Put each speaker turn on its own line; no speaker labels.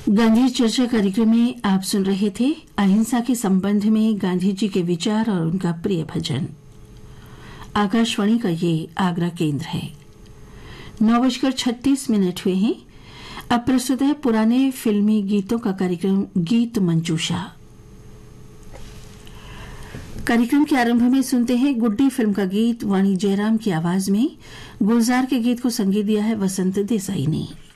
गांधी चर्चा कार्यक्रम में आप सुन रहे थे अहिंसा के संबंध में गांधी जी के विचार और उनका प्रिय भजन। आकाशवाणी का ये आगरा केंद्र है। 9:36 हुए हैं। अब प्रस्तुत है पुराने फिल्मी गीतों का कार्यक्रम गीत मंजूषा। कार्यक्रम के आरंभ में सुनते हैं गुड्डी फिल्म का गीत वाणी जयराम की आवाज में। गुलजार के गीत को संगीत दिया है वसंत देसाई ने।